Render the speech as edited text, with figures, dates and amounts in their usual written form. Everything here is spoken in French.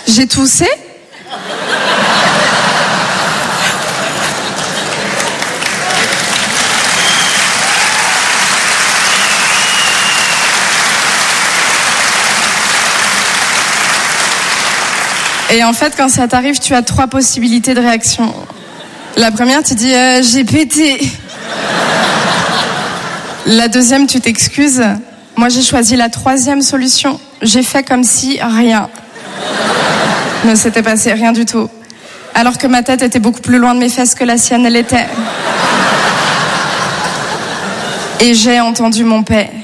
J'ai toussé. Et en fait, quand ça t'arrive, tu as 3 possibilités de réaction. La première, tu dis j'ai pété. La deuxième, tu t'excuses. Moi, j'ai choisi la 3e solution. J'ai fait comme si rien ne s'était passé, rien du tout. Alors que ma tête était beaucoup plus loin de mes fesses que la sienne, elle était. Et j'ai entendu mon père.